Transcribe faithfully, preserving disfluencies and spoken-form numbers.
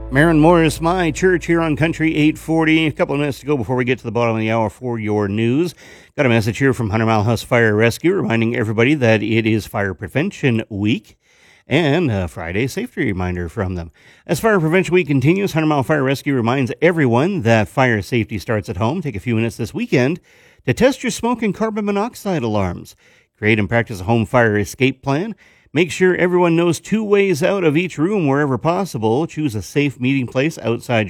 Marin Morris, My Church here on Country eight forty. A couple of minutes to go before we get to the bottom of the hour for your news. Got a message here from Hundred Mile House Fire Rescue reminding everybody that it is Fire Prevention Week and a Friday safety reminder from them. As Fire Prevention Week continues, Hundred Mile Fire Rescue reminds everyone that fire safety starts at home. Take a few minutes this weekend to test your smoke and carbon monoxide alarms. Create and practice a home fire escape plan. Make sure everyone knows two ways out of each room wherever possible. Choose a safe meeting place outside